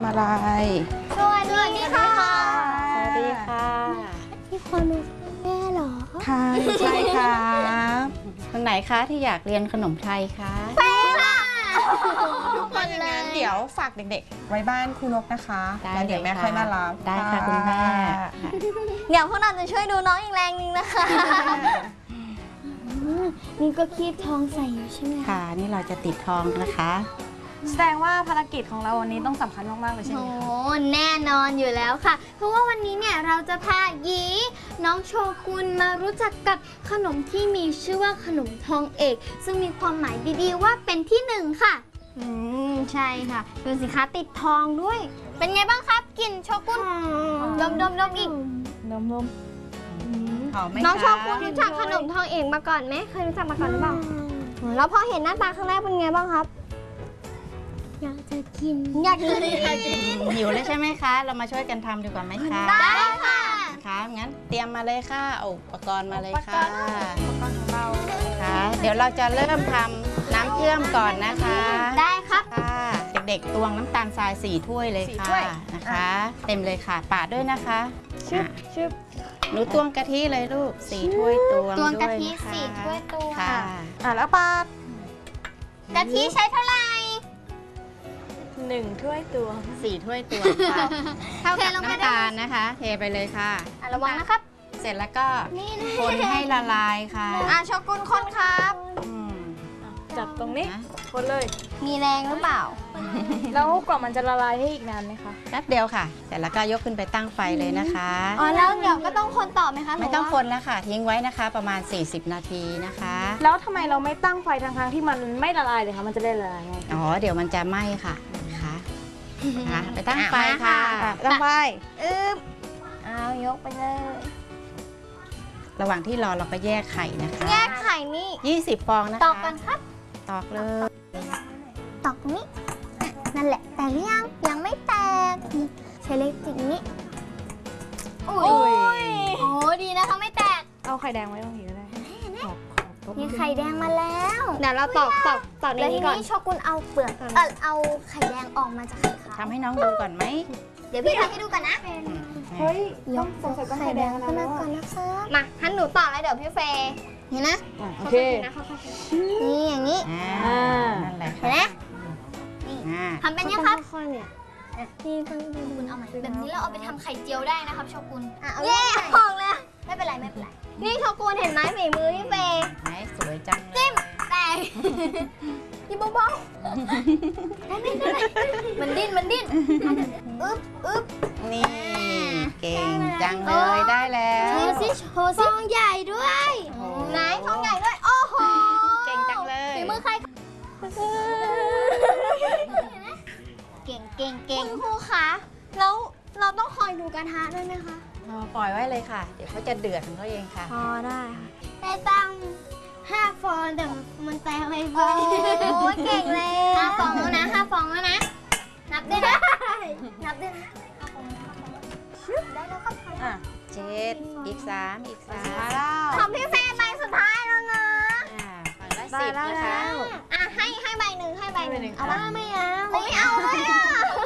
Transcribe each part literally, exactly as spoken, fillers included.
อะไรสวัสดีค่ะสวัสดีค่ะพี่คนเป็นแม่เหรอค่ะใช่ค่ะคนไหนคะที่อยากเรียนขนมไทยคะแม่ค่ะทุกคถ้าน อย่างเลนั้นยเดี๋ยวฝากเด็กๆไว้บ้านครูนกนะคะแล้วเดี๋ยวแม่ค่อยมารับได้ค่ะคุณแม่เดี๋ยวพวกเราจะช่วยดูน้องอีกแรงนึงนะคะนี่ก็คีบทองใส่อยู่ใช่ไหมค่ะ นี่เราจะติดทองนะคะแสดงว่าภารกิจของเราวันนี้ต้องสำคัญมากๆเลยใช่ไหมโอ้คะแน่นอนอยู่แล้วค่ะ เพราะว่าวันนี้เนี่ยเราจะพาหยีน้องโชกุนมารู้จักกับขนมที่มีชื่อว่าขนมทองเอกซึ่งมีความหมายดีๆว่าเป็นที่หนึ่งค่ะอืมใช่ค่ะดูสิคะติดทองด้วย เป็นไงบ้างครับกลิ่นโชกุนดมดมดมอีกนมนมหอมไหมน้องโชคะกุนรู้จักขนมทองเอกมาก่อนไหมเคยรู้จักมาก่อนหรือเปล่าแล้วพอเห็นหน้าตาครั้งแรกเป็นไงบ้างครับอยากจะกินอยากกินหิวแล้วใช่ไหมคะ เรามาช่วยกันทำดีกว่าไหมคะได้ค่ะค่ะงั้นเตรียมมาเลยค่ะเอาอุปกรณ์มาเลยค่ะอุปกรณ์ของเราค่ะ เดี๋ยวเราจะเริ่มทำน้ำเชื่อมก่อนนะคะได้ครับค่ะเด็กๆตวงน้ำตาลทรายสี่ถ้วยเลยค่ะนะคะ เต็มเลยค่ะปาดด้วยนะคะชึบอ่ะชึบหนูตวงกะทิเลยลูกสี่ถ้วยตวงตวงกะด้วยทินะคะสี่ถ้วยตวงค่ะอ่ะแล้วปาดกะทิใช้เท่าไหร่หนึ่งถ้วยตวงสี่ถ้วยตวงค่ะเท่ากับน้ำตาลนะคะ เทไปเลยค่ะอ่ะระวังนะครับเสร็จแล้วก็นี่นะคนให้ละลายค่ะอ่ะโชกุนคนครับอืมจับตรงนี้นะคนเลยมีแรงหรือเปล่าแล้วกว่ามันจะละลายให้อีกนานไหมคะแป๊บเดียวค่ะ เสร็จแล้วก็ยกขึ้นไปตั้งไฟเลยนะคะอ๋อแล้วเดี๋ยวก็ต้องคนต่อไหมคะไม่ต้องคนแล้วค่ะ ทิ้งไว้นะคะ ประมาณ สี่สิบ นาทีนะคะแล้วทำไมเราไม่ตั้งไฟทางๆที่มันไม่ละลายเลยคะมันจะได้ละลายไงอ๋อ เดี๋ยวมันจะไหม้ค่ะนะคะนะคะไปตั้งไฟค่ะตั้งไฟอึ๊บเอายกไปเลยระหว่างที่รอเราก็แยกไข่นะคะแยกไข่นี่ยี่สิบ ฟองนะคะตอกกันครับตอกเลยตอกตรงนี้อ่ะนั่นแหละ แต่หรือยัง ยังไม่แตกนี่ใช้เล็กจิกนี้อุ้ยโอ้ดีนะคะไม่แตกเอาไข่แดงไว้ตรงนี้ก็ได้ขอบขอบมีไข่แดงมาแล้ว เดี๋ยวเราตอกตอกตอกในนี้ก่อนแล้วทีนี้โชกุนเอาเปลือกเออเอาไข่แดงออกมาจากไข่ขาวทำให้น้องดูก่อนไหมเดี๋ยวพี่ทำให้ดูก่อนนะอืมเฮ้ยยต้องกสงสัยต้องไข่แดงขึ้นแล้มาว ก่อนนะครับมาฮันหนูต่อแล้วเดี๋ยวพี่เฟย์เห็นนะอ่ะโอเคนะค่อยๆนี่อย่างนี้อ่าอ่านั่นแหละเห็นไหมอ่าทำเป็นยังครับเนี่ยนี่คุณเอาใหม่แบบนี้เราเอาไปทำไข่เจียวได้นะครับโชกุนเย้ออกแล้วไม่เป็นไรไม่เป็นไรนี่โชกุนเห็นไหมฝีมือพี่เฟย์ไหนสวยจังเลยจิ้มแต่ยิ่เบาๆได้ไหมได้ไหมมันดิ้นมันดิ้นอึ๊บอึ๊บนี่เก่งจังเลยได้แล้วโชว์สิโชว์ซองใหญ่ด้วยไหนซองใหญ่ด้วยโอ้โหเก่งจังเลยฝีมือใครเก่งเก่งเก่งคุณครูคะแล้วเราต้องคอยดูกระทะด้วยไหมคะเราปล่อยไว้เลยค่ะ เดี๋ยวเขาจะเดือดของเขาเองค่ะพอได้ค่ะได้ตั้งห้าฟองแต่มันแตกเลยฟองโอ้เก่งเลยห้าฟองแล้วนะห้าฟองแล้วนะนับด้วยนะนับด้วยนะห้าฟองห้าฟองได้แล้วครับอ่ะเจ็ดอีกสามอีกสามมาแล้วของพี่เฟย์ใบสุดท้ายแล้วนะอ่าฝั่งละสิบนะคะอ่ะให้ให้ใบหนึ่งให้ใบหนึ่งเอาอ่ะว่าไม่เอาไม่เอาเลยอ่ะ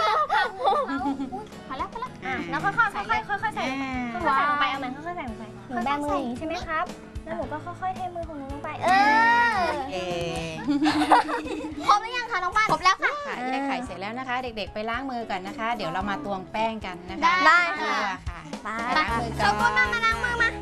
พอแล้วพอแล้วอ่ะแล้วค่อยๆค่อยๆค่อยๆใส่อ่าค่อยๆใส่ลงไปเอามันค่อยๆใส่ลงไปหนูแบมืออย่างนี้ใช่ไหมครับแล้วหนูก็ค่อยๆเทมือของหนูลงไปเออเก่งครบหรือยังคะน้องป้านครบแล้วค่ะค่ะแยกไข่เสร็จแล้วนะคะ เด็กๆไปล้างมือก่อนนะคะ เดี๋ยวเรามาตวงแป้งกันนะคะได้ค่ะเกลือค่ะไปล้างมือโชก่กุนอมาน มาล้างมือมา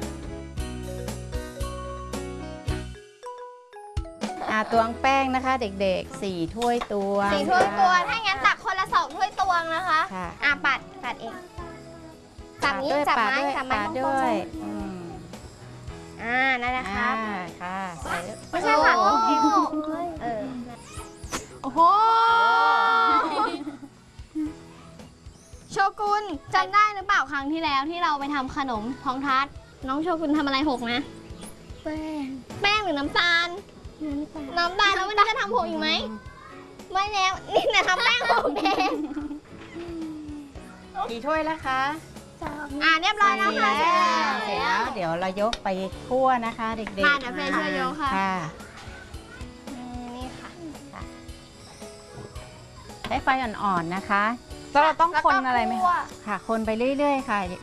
อ่าตวงแป้งนะคะ เด็กๆสี่ถ้วยตวงสี่ถ้วยตวงถ้างั้นตักคนละสองถ้วยตวงนะคะค่ะอ่ะปัดปัดเองจับนี้ด้วยจับปาดไม้ด้วยจับไม้ปาดตรงด้วยอืมอ่านั่นนะครับอ่าค่ะใส่ด้วยไม่ใช่ค่ะเออโอ้โหโชกุนจำได้หรือเปล่าครั้งที่แล้วที่เราไปทำขนมท้องทัดน้องโชกุนทำอะไรหกนะแป้งแป้งหรือน้ำตาลน้ำตาลแล้ววันนี้จะทำหกอีกไหมไม่แล้วนี่นะทำแป้งหกเองกี่ถ้วยแล้วคะอ่าเรียบร้อยแล้วค่ะเสร็จแล้วเสร็จแล้วเดี๋ยวเรายกไปคั่วนะคะ เด็กๆมาเดี๋ยวเฟย์ช่วยยกค่ะค่ะนี่ค่ะใช้ไฟอ่อนๆนะคะแล้วเราต้องคนอะไรไหมคะค่ะ คนไปเรื่อยๆค่ะ